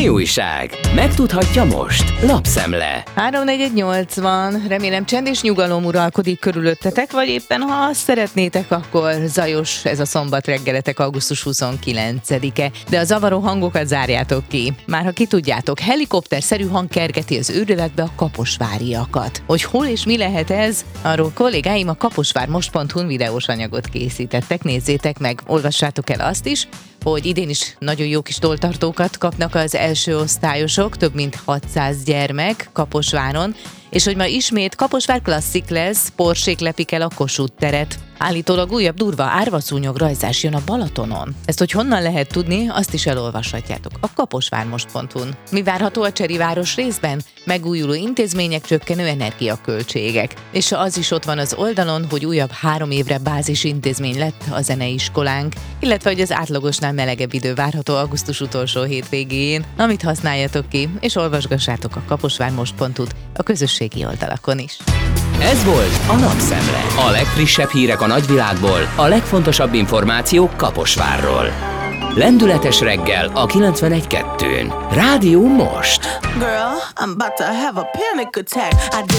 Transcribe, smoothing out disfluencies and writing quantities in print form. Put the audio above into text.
Mi újság? Megtudhatja most. Lapszemle. 3-4-80, remélem csend és nyugalom uralkodik körülöttetek, vagy éppen ha azt szeretnétek, akkor zajos ez a szombat reggeletek, augusztus 29-e. De a zavaró hangokat zárjátok ki. Már ha ki tudjátok, helikopterszerű hang kergeti az őrületbe a kaposváriakat. Hogy hol és mi lehet ez, arról kollégáim a kaposvármost.hu-n videós anyagot készítettek. Nézzétek meg, olvassátok el azt is, hogy idén is nagyon jó kis tolltartókat kapnak az első osztályosok, több mint 600 gyermek Kaposváron, és hogy ma ismét Kaposvár klasszik lesz, Porsék lepik el a Kossuth teret. Állítólag újabb durva árvaszúnyog rajzás jön a Balatonon. Ezt, hogy honnan lehet tudni, azt is elolvashatjátok a kaposvármost.hu-n. Mi várható a Cseriváros részben? Megújuló intézmények, csökkenő energiaköltségek. És az is ott van az oldalon, hogy újabb 3 évre bázis intézmény lett a zeneiskolánk, illetve hogy az átlagosnál melegebb idő várható augusztus utolsó hétvégén, amit használjatok ki, és olvasgassátok a kaposvármost.hu-t a közösségi oldalakon is. Ez volt a Lapszemle. A legfrissebb hírek a nagyvilágból, a legfontosabb információk Kaposvárról. Lendületes reggel a 91.2-n. Rádió Most. Girl, I'm about to have a panic attack.